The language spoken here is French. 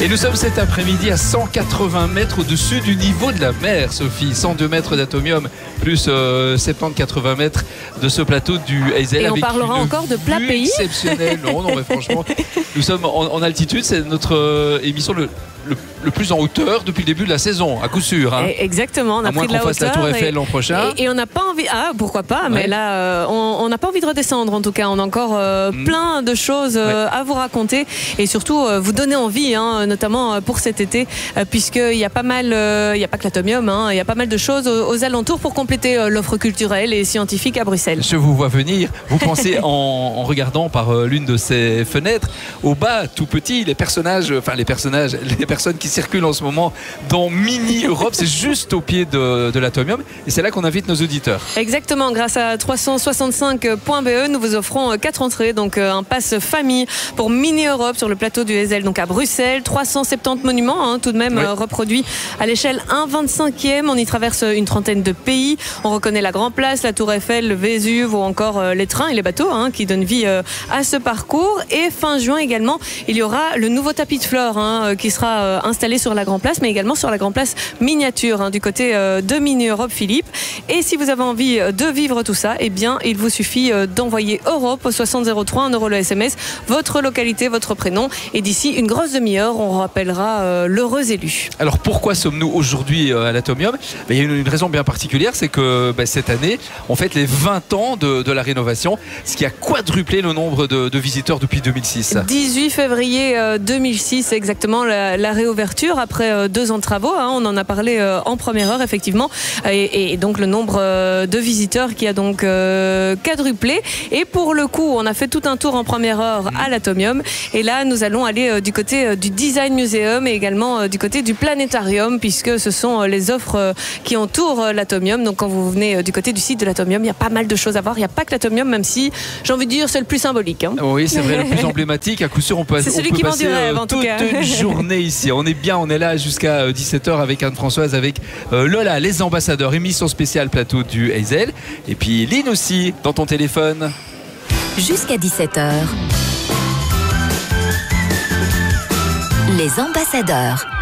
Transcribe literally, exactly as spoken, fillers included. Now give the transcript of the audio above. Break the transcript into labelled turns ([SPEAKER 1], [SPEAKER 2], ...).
[SPEAKER 1] Et nous sommes cet après-midi à cent quatre-vingts mètres au-dessus du niveau de la mer, Sophie. cent deux mètres d'Atomium, plus euh, soixante-dix à quatre-vingts mètres de ce plateau du Heysel.
[SPEAKER 2] Et on parlera encore de plat pays
[SPEAKER 1] exceptionnel. Non, non, mais franchement, nous sommes en, en altitude. C'est notre euh, émission le, le, le plus en hauteur depuis le début de la saison, à coup sûr. Hein.
[SPEAKER 2] Exactement, on a
[SPEAKER 1] à moins
[SPEAKER 2] pris de la
[SPEAKER 1] qu'on fasse
[SPEAKER 2] hauteur.
[SPEAKER 1] la Tour Eiffel l'an prochain.
[SPEAKER 2] Et, et on n'a pas envie. Ah, pourquoi pas,
[SPEAKER 1] ouais.
[SPEAKER 2] mais là, euh, on n'a pas envie de redescendre en tout cas. On a encore euh, mmh. plein de choses euh, ouais. à vous raconter et surtout euh, vous donner envie, hein, notamment pour cet été, euh, puisqu'il y a pas mal, euh, il n'y a pas que l'Atomium, hein, il y a pas mal de choses aux, aux alentours pour compléter euh, l'offre culturelle et scientifique à Bruxelles.
[SPEAKER 1] Je vous vois venir. Vous pensez en, en regardant par euh, l'une de ces fenêtres, au bas, tout petit, les personnages, enfin les personnages, les personnes qui circulent en ce moment dans Mini Europe, c'est juste au pied de, de l'Atomium et c'est là qu'on invite nos auditeurs.
[SPEAKER 2] Exactement, grâce à trois cent soixante-cinq point B E, nous vous offrons quatre entrées, donc un pass famille pour Mini Europe sur le plateau du Heysel, donc à Bruxelles. Trois cent soixante-dix monuments, hein, tout de même, oui. euh, reproduits à l'échelle un vingt-cinquième. On y traverse une trentaine de pays. On reconnaît la Grand Place, la Tour Eiffel, le Vésuve ou encore euh, les trains et les bateaux, hein, qui donnent vie euh, à ce parcours. Et fin juin également, il y aura le nouveau tapis de fleurs, hein, qui sera euh, installé sur la Grand Place, mais également sur la Grand Place miniature, hein, du côté euh, de Mini Europe, Philippe. Et si vous avez envie de vivre tout ça, eh bien, il vous suffit euh, d'envoyer Europe au soixante zéro trois, un euro le S M S, votre localité, votre prénom. Et d'ici une grosse demi-heure, on rappellera euh, l'heureux élu.
[SPEAKER 1] Alors pourquoi sommes-nous aujourd'hui euh, à l'Atomium? Il y a une, une raison bien particulière, c'est que bah, cette année, on fête les vingt ans de, de la rénovation, ce qui a quadruplé le nombre de, de visiteurs depuis deux mille six.
[SPEAKER 2] dix-huit février euh, deux mille six, exactement, la, la réouverture après euh, deux ans de travaux. Hein, on en a parlé euh, en première heure, effectivement. Et, et donc le nombre euh, de visiteurs qui a donc euh, quadruplé. Et pour le coup, on a fait tout un tour en première heure à l'Atomium. Et là, nous allons aller euh, du côté euh, du Design Museum et également euh, du côté du Planétarium, puisque ce sont euh, les offres euh, qui entourent euh, l'Atomium. Donc quand vous venez euh, du côté du site de l'Atomium, il y a pas mal de choses à voir. Il n'y a pas que l'Atomium, même si j'ai envie de dire c'est le plus symbolique. Hein.
[SPEAKER 1] Oui, c'est vrai, le plus emblématique. À coup sûr, on peut,
[SPEAKER 2] c'est
[SPEAKER 1] on
[SPEAKER 2] celui
[SPEAKER 1] peut
[SPEAKER 2] qui
[SPEAKER 1] passer
[SPEAKER 2] vend du rêve,
[SPEAKER 1] euh,
[SPEAKER 2] en tout
[SPEAKER 1] toute
[SPEAKER 2] cas.
[SPEAKER 1] une journée ici. On est bien, on est là jusqu'à dix-sept heures avec Anne-Françoise, avec euh, Lola, les ambassadeurs, émission spéciale plateau du Heysel. Et puis Lynn aussi, dans ton téléphone.
[SPEAKER 3] Jusqu'à dix-sept heures. Les ambassadeurs.